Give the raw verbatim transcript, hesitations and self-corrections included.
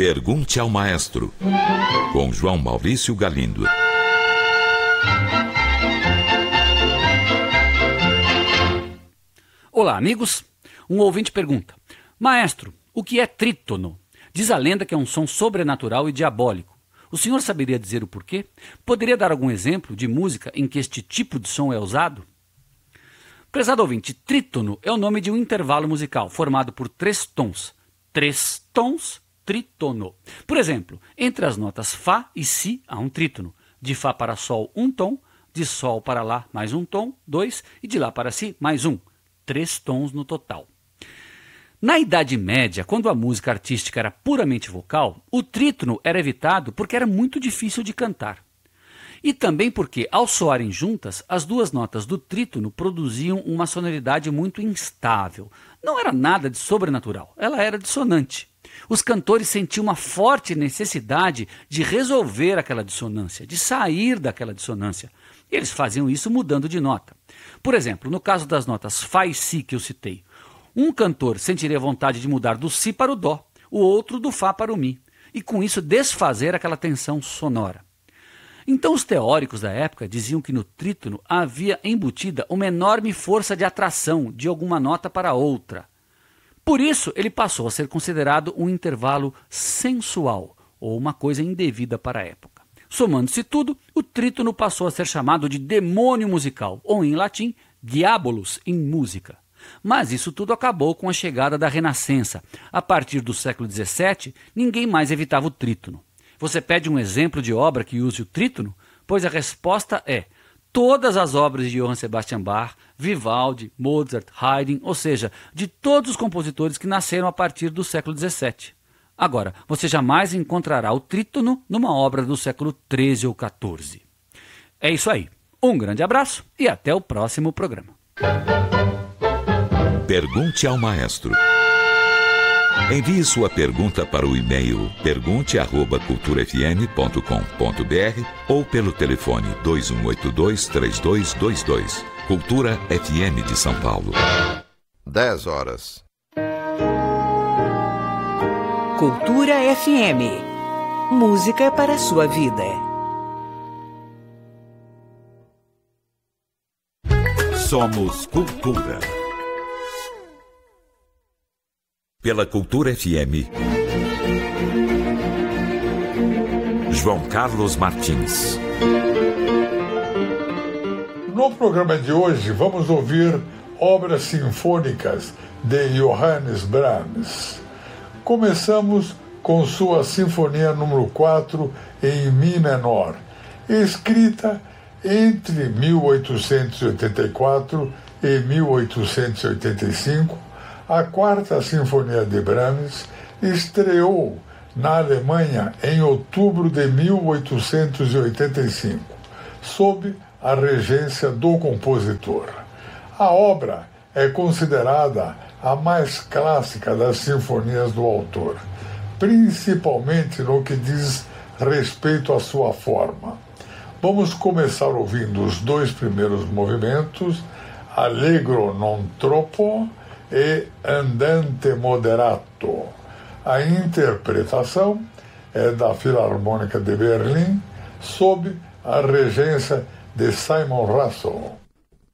Pergunte ao Maestro, com João Maurício Galindo. Olá, amigos. Um ouvinte pergunta: Maestro, o que é trítono? Diz a lenda que é um som sobrenatural e diabólico. O senhor saberia dizer o porquê? Poderia dar algum exemplo de música em que este tipo de som é usado? Prezado ouvinte, trítono é o nome de um intervalo musical formado por três tons. Três tons, trítono. Por exemplo, entre as notas Fá e Si há um trítono. De Fá para Sol, um tom. De Sol para Lá, mais um tom, dois. E de Lá para Si, mais um. Três tons no total. Na Idade Média, quando a música artística era puramente vocal, o trítono era evitado porque era muito difícil de cantar. E também porque, ao soarem juntas, as duas notas do trítono produziam uma sonoridade muito instável. Não era nada de sobrenatural, ela era dissonante. Os cantores sentiam uma forte necessidade de resolver aquela dissonância, de sair daquela dissonância. E eles faziam isso mudando de nota. Por exemplo, no caso das notas Fá e Si que eu citei, um cantor sentiria vontade de mudar do Si para o Dó, o outro do Fá para o Mi, e com isso desfazer aquela tensão sonora. Então os teóricos da época diziam que no trítono havia embutida uma enorme força de atração de alguma nota para outra. Por isso ele passou a ser considerado um intervalo sensual, ou uma coisa indevida para a época. Somando-se tudo, o trítono passou a ser chamado de demônio musical, ou em latim, diabolus in musica. Mas isso tudo acabou com a chegada da Renascença. A partir do século dezessete, ninguém mais evitava o trítono. Você pede um exemplo de obra que use o trítono? Pois a resposta é todas as obras de Johann Sebastian Bach, Vivaldi, Mozart, Haydn, ou seja, de todos os compositores que nasceram a partir do século dezessete. Agora, você jamais encontrará o trítono numa obra do século treze ou quatorze. É isso aí. Um grande abraço e até o próximo programa. Pergunte ao Maestro. Envie sua pergunta para o e-mail pergunte arroba cultura f m ponto com ponto b r ou pelo telefone dois um oito dois, três dois dois dois. Cultura F M de São Paulo. dez horas. Cultura F M. Música para a sua vida. Somos Cultura. Pela Cultura F M, João Carlos Martins. No programa de hoje vamos ouvir obras sinfônicas de Johannes Brahms. Começamos com sua Sinfonia número quatro em Mi menor, escrita entre mil oitocentos e oitenta e quatro e mil oitocentos e oitenta e cinco. A Quarta Sinfonia de Brahms estreou na Alemanha em outubro de mil oitocentos e oitenta e cinco, sob a regência do compositor. A obra é considerada a mais clássica das sinfonias do autor, principalmente no que diz respeito à sua forma. Vamos começar ouvindo os dois primeiros movimentos, Allegro non troppo e Andante moderato. A interpretação é da Filarmônica de Berlim, sob a regência de Simon Rattle.